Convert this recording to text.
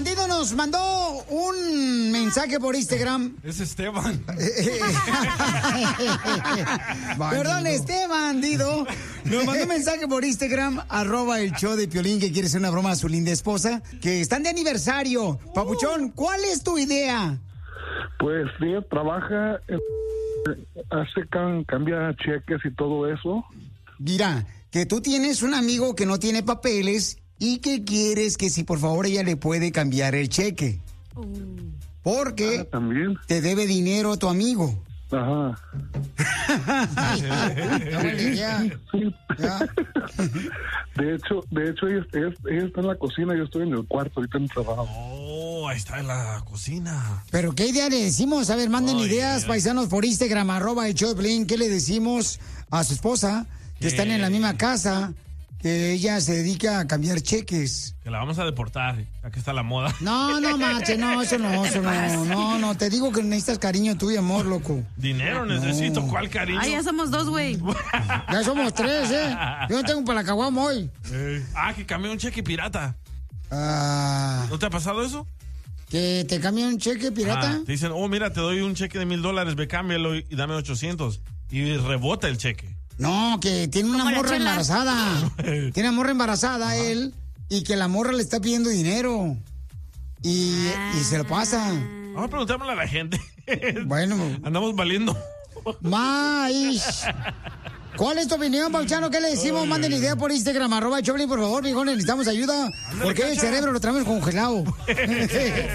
bandido nos mandó un mensaje por Instagram. Es Esteban. Perdón, bandido. Nos mandó un mensaje por Instagram, @el show de Piolín, que quiere hacer una broma a su linda esposa, que están de aniversario. Papuchón, ¿cuál es tu idea? Pues ella trabaja, cambia cheques y todo eso. Mira, que tú tienes un amigo que no tiene papeles y que quieres que si por favor ella le puede cambiar el cheque. Porque también te debe dinero a tu amigo. Ajá. De hecho ella está en la cocina, yo estoy en el cuarto ahorita en el trabajo. Oh, ahí está en la cocina. ¿Pero qué idea le decimos? A ver, manden ideas, paisanos, por Instagram, @el show de Piolín. ¿Qué le decimos a su esposa, que están en la misma casa, que ella se dedica a cambiar cheques? Que la vamos a deportar. Aquí está la moda. No, mache, no, eso no, te digo que necesitas cariño tú y amor, loco. Dinero necesito, ¿cuál cariño? Ah, ya somos 2, güey. Ya somos 3, Yo no tengo para la caguama hoy. Que cambió un cheque pirata. Ah. ¿No te ha pasado eso? ¿Que te cambia un cheque pirata? Te dicen, mira, te doy un cheque de $1,000, ve, cámbialo y dame 800. Y rebota el cheque. No, que tiene una morra embarazada. Tiene una morra embarazada él, y que la morra le está pidiendo dinero. Y se lo pasa. Vamos a preguntarle a la gente. Bueno. Andamos valiendo. ¿Cuál es tu opinión, Pauchano? ¿Qué le decimos? Manden idea por Instagram, @Choplin, por favor, mijones, necesitamos ayuda. Porque el cerebro lo traemos congelado.